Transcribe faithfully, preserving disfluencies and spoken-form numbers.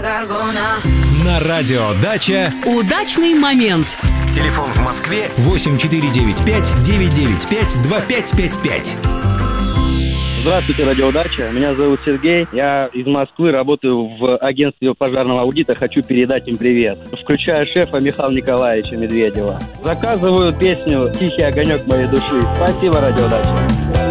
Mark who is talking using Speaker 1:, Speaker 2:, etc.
Speaker 1: На радио «Дача»
Speaker 2: удачный момент.
Speaker 1: Телефон в Москве восемь четыре девять пять девять девять пять два пять пять пять.
Speaker 3: Здравствуйте, радио «Дача». Меня зовут Сергей. Я из Москвы, работаю в агентстве пожарного аудита. Хочу передать им привет. Включаю шефа Михаила Николаевича Медведева. Заказываю песню «Тихий огонек моей души». Спасибо, радио «Дача».